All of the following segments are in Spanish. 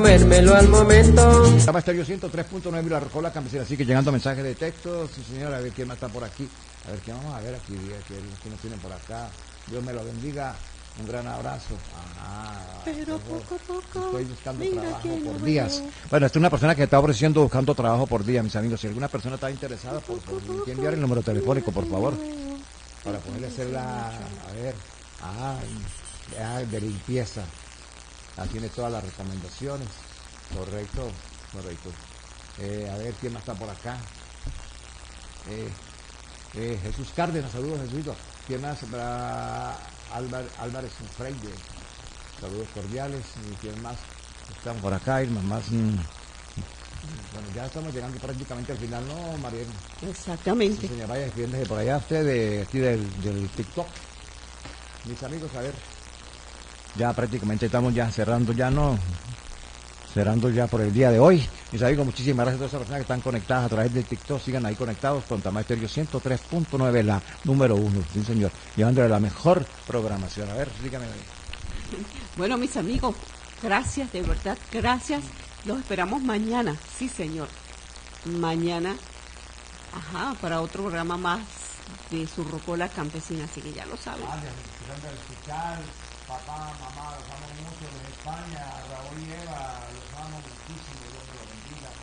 Comérmelo al momento. Estaba Estéreo 103.9 y la Rocola Campesina. Así que llegando mensajes de texto. Sí, señora, a ver quién más está por aquí. A ver quién vamos a ver aquí. Que nos tienen por acá. Dios me lo bendiga. Un gran abrazo. Pero poco a poco. Estoy buscando trabajo por días. Bueno, esta es una persona que está ofreciendo buscando trabajo por día, mis amigos. Si alguna persona está interesada, por favor, enviar el número telefónico, por favor. Para poderle hacer de limpieza. Tiene todas las recomendaciones. Correcto. A ver quién más está por acá. Jesús Cárdenas, saludos Jesús. ¿Quién más? Álvarez Freire, saludos cordiales. ¿Y quién más? Estamos por acá, Irma, más. Bueno, ya estamos llegando prácticamente al final, ¿no, Mariela? Exactamente. Sí, señor, vaya despidiéndose por allá usted de aquí del TikTok. Mis amigos, a ver. Ya prácticamente estamos ya cerrando por el día de hoy. Mis amigos, muchísimas gracias a todas esas personas que están conectadas a través del TikTok. Sigan ahí conectados con Tamar Estéreo 103.9, la número 1, sí señor, llevándole la mejor programación. A ver, dígame. Bueno, mis amigos, gracias, de verdad, gracias. Los esperamos mañana, sí señor. Mañana, para otro programa más de su Rocola Campesina, así que ya lo saben. Papá, mamá, los amo mucho desde España, Raúl y Eva, los amo muchísimo, Dios me lo bendiga,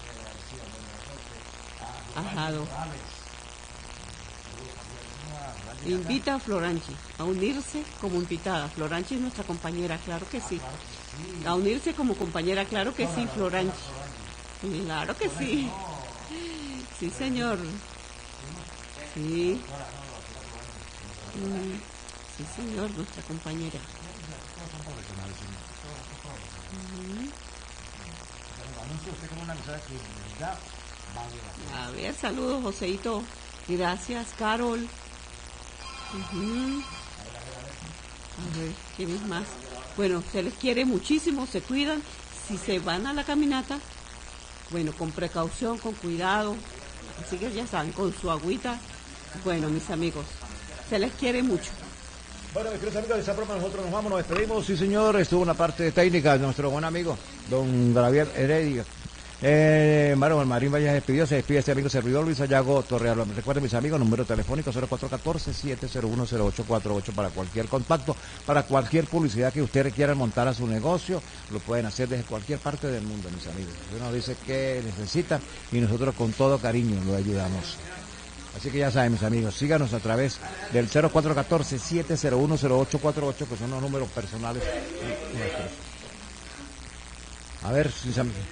Invita a Floranchi a unirse como invitada. Floranchi es nuestra compañera, claro que sí. A unirse como compañera, claro que sí, Floranchi. Claro que sí. Sí, señor. Sí. Sí, señor, nuestra compañera. A ver, saludos, Joseito. Gracias, Carol. A ver, ¿quién más? Bueno, se les quiere muchísimo, se cuidan. Si se van a la caminata, bueno, con precaución, con cuidado. Así que ya saben, con su agüita. Bueno, mis amigos, se les quiere mucho. Bueno, mis queridos amigos, de esa forma nosotros nos vamos, nos despedimos. Sí, señor, estuvo una parte técnica de nuestro buen amigo, don Gabriel Heredia. Marín Valle se despide este amigo servidor Luis Ayago Torreal. Recuerden, mis amigos, número telefónico 0414-701-0848 para cualquier contacto, para cualquier publicidad que ustedes quieran montar a su negocio, lo pueden hacer desde cualquier parte del mundo, mis amigos. Usted nos dice que necesita y nosotros con todo cariño lo ayudamos. Así que ya saben, mis amigos, síganos a través del 0414-701-0848, que son los números personales nuestros. A ver, sinceramente.